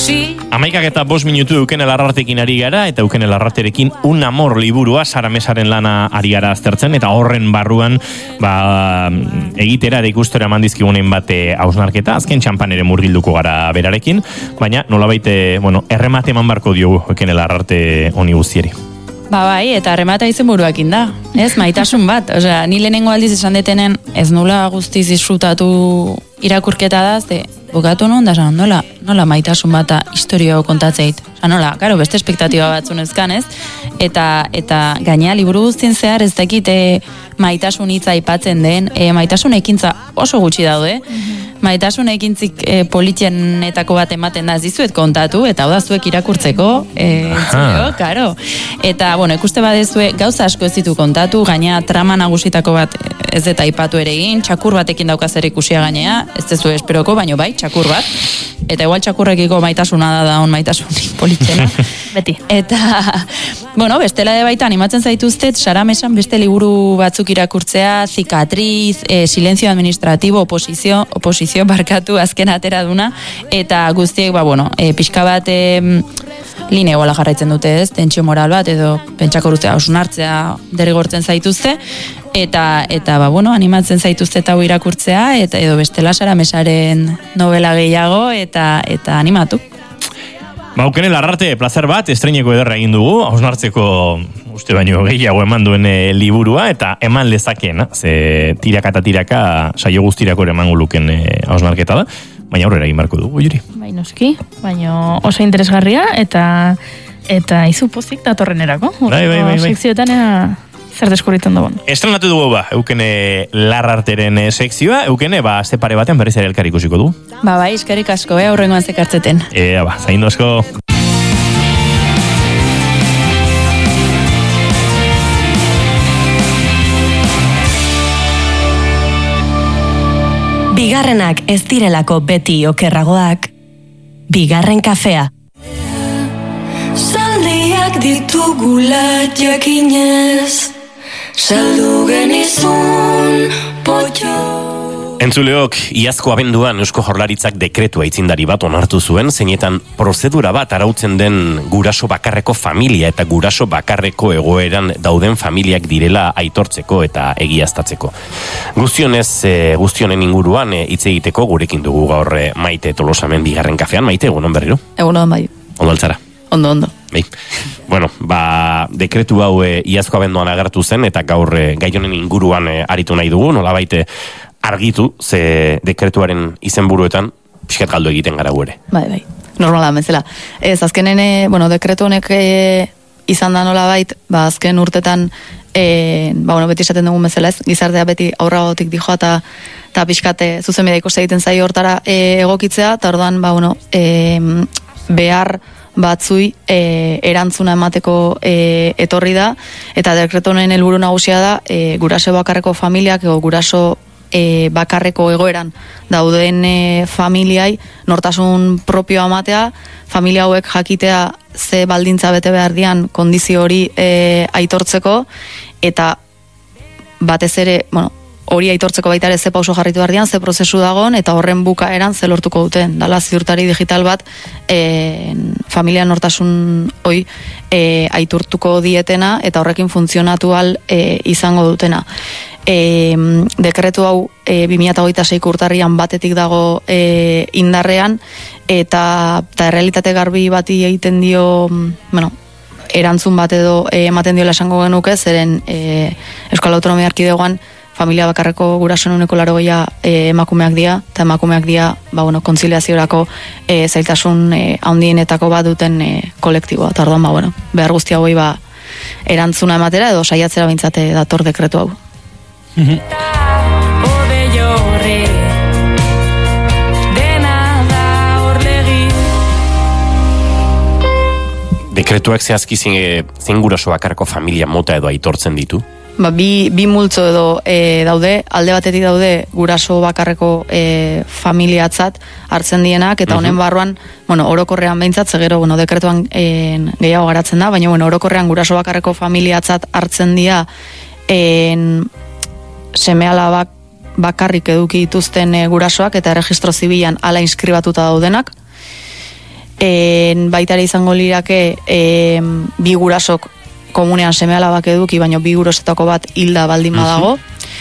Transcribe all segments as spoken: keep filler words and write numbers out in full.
Amaikak eta bost minutu Eukene Larratekin ari gara, eta Eukene Larraterekin Un amor liburua Sara Mesaren lana ari gara aztertzen, eta horren barruan ba, egitera eta ikustera mandizkigunen bate hausnarketa, azken txampan ere murgilduko gara berarekin, baina nolabait, bueno, erremate eman barko diogu Eukene Larrate honi guztieri. Ba bai, eta arremata izen buruakin da, ez, maitasun bat, osea, ni lehenengo aldiz esan detenen ez nula guztiz disfrutatu irakurketa da, ze bukatu nun da, nola, nola maitasun bata historio kontatzeit, osea, nola, karo, beste espektatiba batzun ezkan, ez, eta, eta gainea liburu guztien zehar ez dakite maitasun hitza aipatzen den, e, maitasun ekintza oso gutxi daude, mm-hmm. Maitasun ekintzik e, politienetako bat ematen da, ez dizuet kontatu, eta hau da zuek irakurtzeko, e, entzuleo, karo. Eta, bueno, ikuste badezue, gauza asko ez ditu kontatu, gainea trama nagusitako bat ez eta aipatu ere egin, txakur batekin dauka zer ikusia gainea, ez dezu esperoko, baino bai, txakur bat. Eta igual txakurrekiko maitasuna da da on maitasunik politiena. Beti. Eta, bueno, bestela de baita animatzen zaituztet, Sara Mesan beste liburu batzuk irakurtzea, Zikatriz, e, Silencio administratibo, oposizio, oposizio barkatu azken atera duna, eta guztiek, ba, bueno, e, pixka bat e, line gola jarraitzen dute ez, tentsio moral bat, edo pentsako urtea osunartzea derrigortzen zaituzte, eta, eta ba, bueno, animatzen zaituzte eta hau irakurtzea, eta edo bestela Sara Mesaren novela gehiago, eta, eta animatu. Ba, Eukene Larrate, plazer bat, estreineko ederra egin dugu, hausnartzeko uste baino gehiago eman duen e, liburua, eta eman lezakeen, ze tiraka eta tiraka saio guztirako ere emango luken e, hausnarketa da, baina aurrera egin barko dugu, Juri. Bai, noski, baina oso interesgarria, eta eta izu pozik datorrenerako. Bai, bai, bai, bai. Sekzioetan ea zer deskubritzen dugun. Estrenatu dugu ba, Eukene Larrateren sekzioa, Eukene, ba, azte pare batean berriz ere elkar ikusiko du. Ba, bai, eskerrik asko, eh, aurrengoan zekartzeten. Ea, ba, zain asko. Bigarrenak ez direlako beti okerragoak, bigarren kafea. Zaldiak ditugula jakinez, saldu genizun potxo. Entzuleok, iazko abenduan Eusko Jaurlaritzak dekretua aitzindari bat onartu zuen, zeinetan prozedura bat arautzen den guraso bakarreko familia eta guraso bakarreko egoeran dauden familiak direla aitortzeko eta egiaztatzeko. Guztionez, e, guztionen inguruan hitz e, egiteko gurekin dugu gaur e, Maite Tolosamen bigarren kafean. Maite, egunon berriro? Egunon bai. Ondo altzara? Ondo, ondo. Bai. Bueno, ba, dekretu hau e, iazko abenduan agertu zen, eta gaur e, gai honen inguruan e, aritu nahi dugu, nolabait argitu, ze dekretuaren izenburuetan pixkat galdu egiten gara ere. Bai, bai, normala bezala. Ez, azkenen, bueno, dekretu honek e, izan da nolabait, ba, azken urtetan, e, ba, bueno, beti esaten dugun bezala ez, gizartea beti aurragotik dijoa eta eta pixkate zuzenbidea ikuste egiten zaio hortara e, egokitzea, eta orduan, ba, bueno, e, behar batzui e, erantzuna emateko e, etorri da, eta dekretu honen helburu nagusia da, e, guraso bakarreko familiak, edo guraso E, bakarreko egoeran dauden e, familiai nortasun propioa ematea, familia hauek jakitea ze baldintza bete behar dian kondizio hori e, aitortzeko, eta batez ere, bueno, hori aitortzeko baita ere ze pauso jarritu behar dian, ze prozesu dagoen, eta horren bukaeran ze lortuko duten. Dala ziurtari digital bat e, familia nortasun hoi e, aitortuko dietena, eta horrekin funtzionatu al e, izango dutena. E, dekretu hau e, bi mila hogeita seiko urtarrian batetik dago e, indarrean, eta, eta errealitate garbi bati egiten dio, bueno, erantzun bat edo e, ematen diola esango genuke, zeren e, Euskal Autonomia Erkidegoan familia bakarreko gurasoen ehuneko laurogeia e, emakumeak dira, eta emakumeak dira, ba, bueno, kontziliaziorako e, zailtasun e, handienetako bat duten e, kolektiboa, eta orduan, ba, bueno, behar guztia hoi ba, erantzuna ematera edo saiatzera behintzate dator dekretu hau. Dekretuak zehazki zein guraso bakarreko familia mota edo aitortzen ditu? Ba, bi, bi multzo edo e, daude, alde batetik daude guraso bakarreko e, familiatzat hartzen dienak, eta honen barruan, bueno, orokorrean behintzat, zegero, bueno, dekretuan e, gehiago garatzen da, baina, bueno, orokorrean guraso bakarreko familiatzat hartzen dira en seme-alabak bakarrik eduki dituzten e, gurasoak, eta erregistro zibilan hala inskribatuta daudenak. en, baita ere izango lirake en, bi gurasok komunean seme-alabak eduki, baino bi gurosetako bat hilda baldin badago.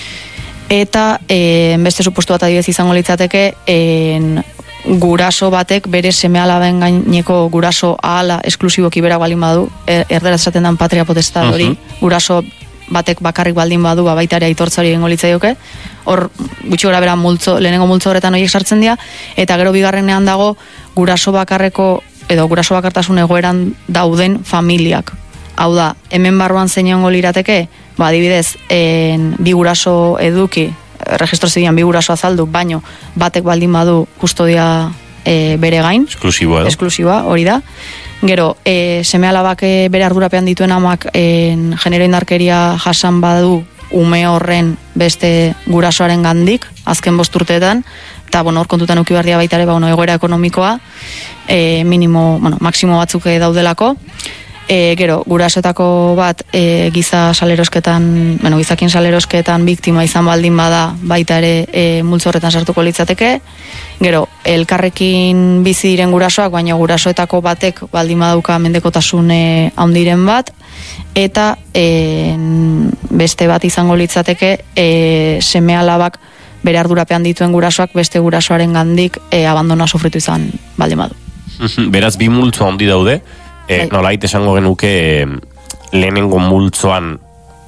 Eta en, beste supuestu bat adibidez izango litzateke en, guraso batek bere seme-alaben gaineko guraso ahala esklusiboki berak baldin badu, er, erderaz esaten den patria potestad hori, guraso batek bakarrik baldin badu, ba, baita ere aitortza hori egingo litzaioke. Hor, gutxi gora bera multzo, lehenengo multzo horretan horiek sartzen dira, eta gero bigarrenean dago guraso bakarreko, edo guraso bakartasun egoeran dauden familiak. Hau da, hemen barruan zein egongo lirateke, ba, adibidez, en, bi guraso eduki, registro zibilan bi guraso azaldu, baino batek baldin badu kustodia e, bere gain. Esklusiboa edo. Esklusiboa, hori da. Gero, e, seme-alabak e, bere ardurapean dituen amak en, genero indarkeria jasan badu ume horren beste gurasoaren gandik, azken bost urteetan, eta, bueno, hor kontutan uki barria baita ere, ba, bueno, egoera ekonomikoa, e, minimo, bueno, maksimo batzuk daudelako. E, gero, gurasoetako bat e, giza salerosketan, bueno, gizakin salerosketan biktima izan baldin bada baita ere e, multzo horretan sartuko litzateke. Gero, elkarrekin bizi diren gurasoak, baina gurasoetako batek baldin badauka mendekotasune handiren bat, eta e, beste bat izango litzateke e, seme-alabak bere ardurapean dituen gurasoak beste gurasoaren gandik e, abandona sufritu izan baldin badu. Beraz, bi multzo handi daude, E, bai. Nolait esango genuke e, lehenengo multzoan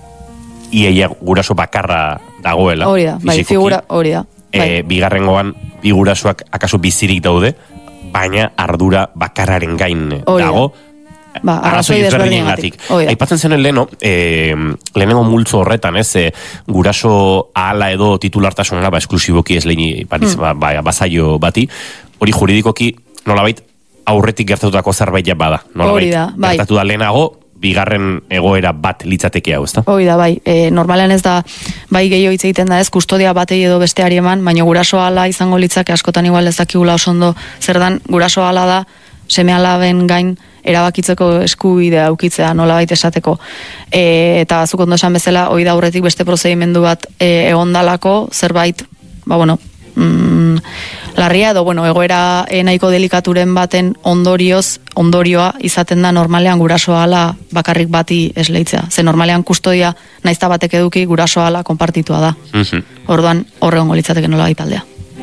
iaia guraso bakarra dagoela. Hori da, bai, figura, hori da. Bai. E, bigarrengoan bi gurasoak akaso bizirik daude, baina ardura bakarraren gain hori dago. Ba, arrazoi desberdinengatik. Aipatzen zen leheno, e, lehenengo multzo horretan, ez, e, guraso ahala edo titulartasunera, ba, esklusiboki ez lehin, bariz, mm. ba, ba, bazaio bati, hori juridikoki nolabait aurretik gertatutako zerbait bada. Hori da, bai. Gertatu da lehenago, bigarren egoera bat litzateke hau, ezta? Hori da, bai. E, normalean ez da, bai gehiago hitz egiten da ez, kustodia batei edo besteari eman, baina guraso ala izango litzake askotan igual ez dakigula osondo zer dan, guraso ala da, seme-alaben gain erabakitzeko eskubidea aukitzea, nolabait esateko. E, eta zuk ondo esan bezala, hori da aurretik beste prozedimendu bat e, egondalako, zerbait, ba bueno, mm, larria edo, bueno, egoera nahiko delikaturen baten ondorioz, ondorioa izaten da normalean guraso ala bakarrik bati esleitzea. Ze normalean kustodia naizta batek eduki guraso ala konpartitua da. Mm-hmm. Orduan horre ongo litzateke nola gaitaldea.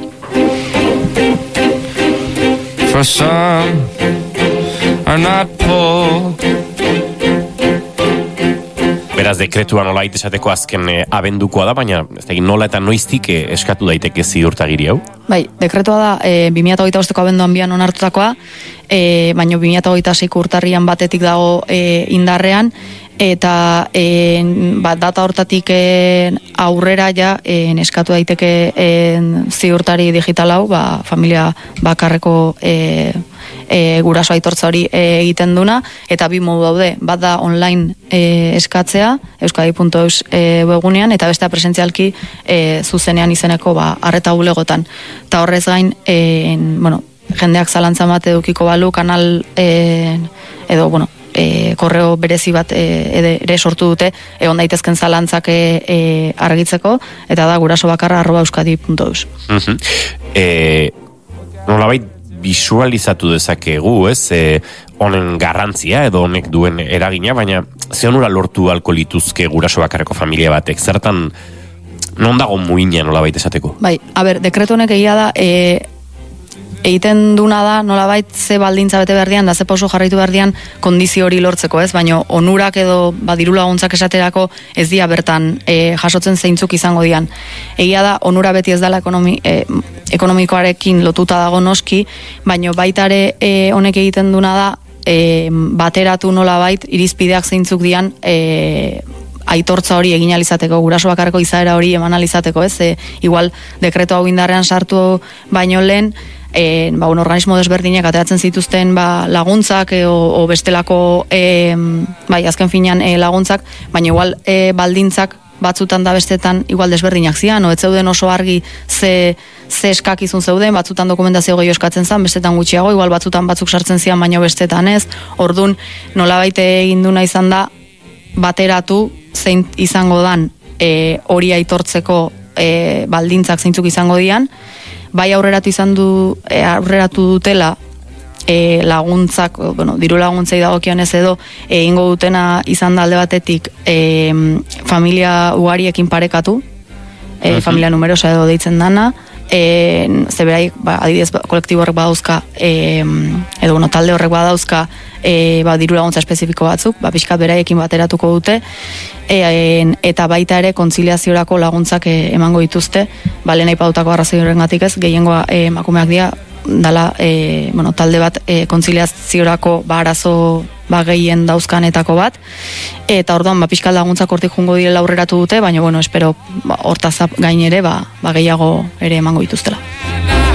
For some are not poor. Beraz, dekretua nola esateko azken e, abendukoa da, baina ez da, nola eta noiztik e, eskatu daiteke ziurtagiri hau? Bai, dekretua da, e, bi mila hogeita bosteko abenduan bian onartutakoa, e, baina bi mila hogeita seiko urtarrian batetik dago e, indarrean, eta e, bat data hortatik e, aurrera ja e, eskatu daiteke e, ziurtari digital hau, ba, familia bakarreko e, e, guraso aitortza hori e, egiten duna, eta bi modu daude, bat da online e, eskatzea, euskadi puntu eus e, webunean, eta bestea presentzialki e, zuzenean izeneko ba, arreta bulegotan. Eta horrez gain, e, bueno, jendeak zalantza bat edukiko balu, kanal e, edo, bueno, E, korreo berezi bat e, ere sortu dute egon daitezken zalantzak e, e, argitzeko, eta da guraso bakarra arroba euskadi puntu eus. Uh-huh. E, nolabait visualizatu dezakegu, ez, e, honen garrantzia edo honek duen eragina, baina ze honura lortu alko lituzke guraso bakarreko familia batek, zertan non dago muina nolabait esateko? Bai, a ber, dekretu honek egia da, e, egiten duna da, nolabait ze baldintza bete berdian, da ze pauso jarraitu berdian kondizio hori lortzeko, ez? Baina onurak edo badiru laguntzak esaterako ez dia bertan e, jasotzen zeintzuk izango dian. Egia da, onura beti ez dela ekonomi, e, ekonomikoarekin lotuta dago noski, baina baita ere e, honek egiten duna da, e, bateratu nolabait irizpideak zeintzuk dian, e, aitortza hori egin alizateko, guraso bakarreko izaera hori eman alizateko, ez? E, igual, dekreto hau indarrean sartu baino lehen, E, ba, un organismo desberdinak ateratzen zituzten ba, laguntzak e, o, o bestelako e, bai, azken finean e, laguntzak, baina igual e, baldintzak batzutan da bestetan igual desberdinak zian, o ez zeuden oso argi ze, ze eskakizun zeuden, batzutan dokumentazio gehiago eskatzen zen, bestetan gutxiago, igual batzutan batzuk sartzen zian, baina bestetan ez, ordun nolabait egin duna izan da bateratu zein izango dan e, hori aitortzeko e, baldintzak zeintzuk izango dian, bai aurreratu izan du, e, aurreratu dutela e, laguntzak, bueno, diru laguntzei dagokionez edo, egingo dutena izan da alde batetik e, familia ugariekin parekatu, e, familia numerosa edo deitzen dana, e, zeberai, ba, adidez, kolektibo horrek badauzka, e, edo bueno, talde horrek badauzka, e, ba, diru laguntza espezifiko batzuk, ba, pixkat beraiekin bateratuko dute, e, eta baita ere kontziliaziorako laguntzak e, emango dituzte, ba, lehen aipatutako arrazoi horrengatik ez, gehiengoa e, emakumeak dira, dala, e, bueno, talde bat e, kontziliaziorako ba, arazo ba, gehien dauzkanetako bat, eta orduan ba, pixkat laguntzak hortik jungo direla aurreratu dute, baina bueno, espero ba, hortaz gain ere ba, ba, gehiago ere emango dituztela.